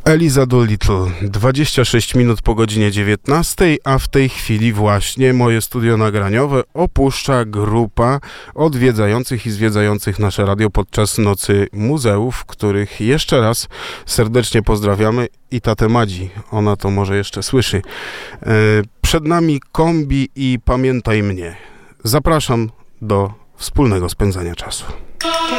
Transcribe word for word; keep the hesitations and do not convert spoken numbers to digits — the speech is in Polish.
Eliza Doolittle, dwadzieścia sześć minut po godzinie dziewiętnastej, a w tej chwili właśnie moje studio nagraniowe opuszcza grupa odwiedzających i zwiedzających nasze radio podczas Nocy Muzeów, których jeszcze raz serdecznie pozdrawiamy i tatę Madzi, ona to może jeszcze słyszy. Przed nami kombi i Pamiętaj mnie. Zapraszam do wspólnego spędzania czasu.